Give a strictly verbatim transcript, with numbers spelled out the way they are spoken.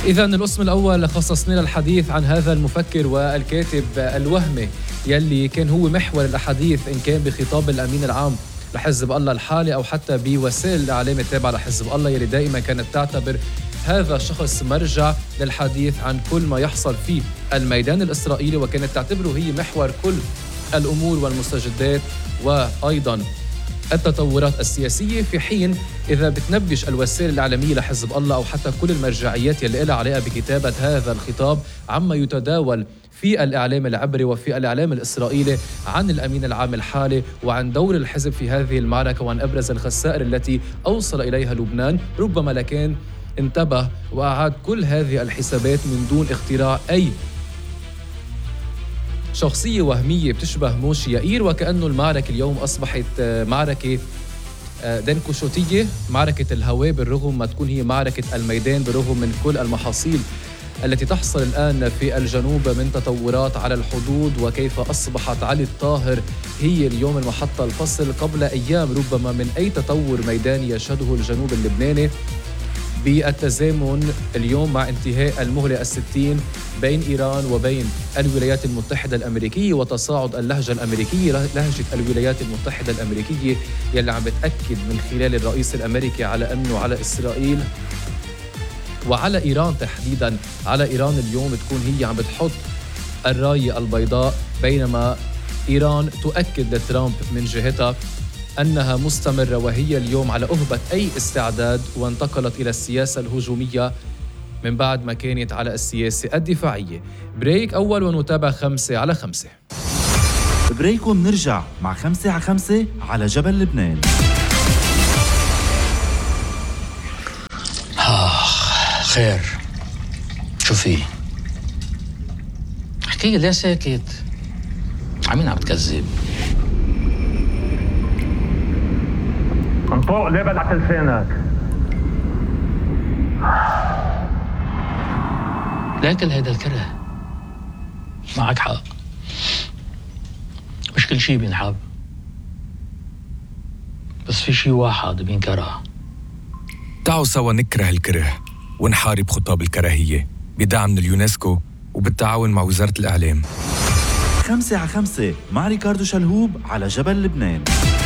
إذا القسم الأول خصصنا للحديث عن هذا المفكر والكاتب الوهمي يلي كان هو محور الأحاديث إن كان بخطاب الأمين العام لحزب الله الحالي أو حتى بوسائل الإعلام التابعة لحزب الله يلي دائما كانت تعتبر هذا الشخص مرجع للحديث عن كل ما يحصل في الميدان الإسرائيلي، وكانت تعتبره هي محور كل الأمور والمستجدات وأيضا التطورات السياسية، في حين إذا بتنبش الوسائل الإعلامية لحزب الله أو حتى كل المرجعيات يلي لها علاقة بكتابة هذا الخطاب عما يتداول في الإعلام العبري وفي الإعلام الإسرائيلي عن الأمين العام الحالي وعن دور الحزب في هذه المعركة وعن أبرز الخسائر التي أوصل إليها لبنان، ربما لكن انتبه وأعاد كل هذه الحسابات من دون اختراع أي شخصية وهمية بتشبه موشي يائير، وكأنه المعركة اليوم أصبحت معركة دنكوشوتية، معركة الهواء بالرغم ما تكون هي معركة الميدان، بالرغم من كل المحاصيل التي تحصل الآن في الجنوب من تطورات على الحدود، وكيف أصبحت علي الطاهر هي اليوم المحطة الفصل قبل أيام ربما من أي تطور ميداني يشهده الجنوب اللبناني بالتزامن اليوم مع انتهاء المهلة الستين بين إيران وبين الولايات المتحدة الأمريكية وتصاعد اللهجة الأمريكية، لهجة الولايات المتحدة الأمريكية يلي عم بتأكد من خلال الرئيس الأمريكي على أنه على إسرائيل وعلى إيران تحديداً، على إيران اليوم تكون هي عم بتحط الراية البيضاء، بينما إيران تؤكد لترامب من جهتها أنها مستمرة وهي اليوم على أهبة أي استعداد، وانتقلت إلى السياسة الهجومية من بعد ما كانت على السياسة الدفاعية. بريك أول ونتابع خمسة على خمسة. بريك ومنرجع مع خمسة على خمسة على جبل لبنان. آخ خير، شو في؟ احكي لي ليه ساكت؟ عمين عم تكذب؟ انطق ليه بلعت لسانك؟ لكن هيدا الكره معك حق، مش كل شي بينحب، بس في شي واحد بينكره. تعالوا سوا نكره الكره ونحارب خطاب الكراهية بدعم من اليونسكو وبالتعاون مع وزارة الإعلام. خمسة على خمسة مع ريكاردو شلهوب على جبل لبنان.